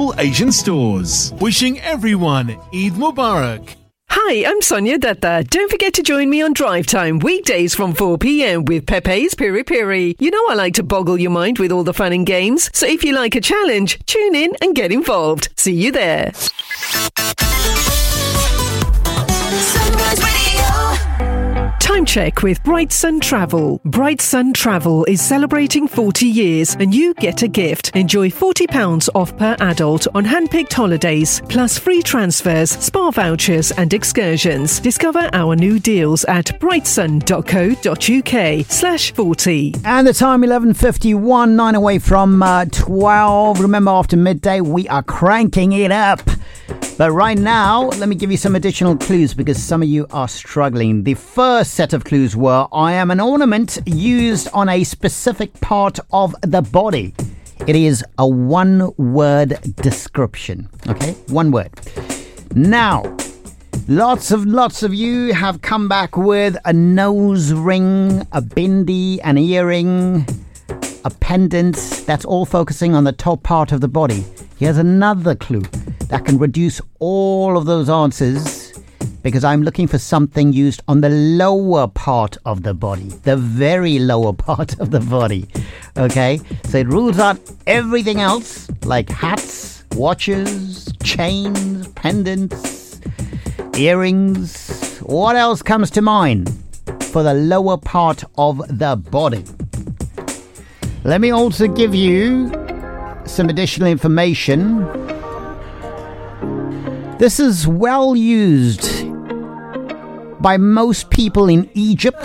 all Asian stores. Wishing everyone Eid Mubarak. Hi, I'm Sonia Datta. Don't forget to join me on Drive Time, weekdays from 4 p.m. with Pepe's Piri Piri. You know I like to boggle your mind with all the fun and games, so if you like a challenge, tune in and get involved. See you there. Sunrise Radio. Time check with Bright Sun Travel. Bright Sun Travel is celebrating 40 years and you get a gift. Enjoy £40 off per adult on hand-picked holidays, plus free transfers, spa vouchers and excursions. Discover our new deals at brightsun.co.uk/40. And the time 11:51, 9 away from 12. Remember, after midday, we are cranking it up. But right now, let me give you some additional clues because some of you are struggling. The first set of clues were, I am an ornament used on a specific part of the body. It is a one-word description. Okay, one word. Now, lots of you have come back with a nose ring, a bindi, an earring, a pendant. That's all focusing on the top part of the body. Here's another clue that can reduce all of those answers because I'm looking for something used on the lower part of the body, the very lower part of the body. Okay, so it rules out everything else like hats, watches, chains, pendants, earrings. What else comes to mind for the lower part of the body? Let me also give you some additional information. This is well used by most people in Egypt.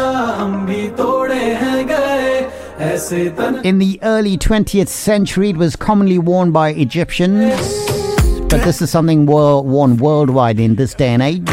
In the early 20th century, it was commonly worn by Egyptians, but this is something worn worldwide in this day and age.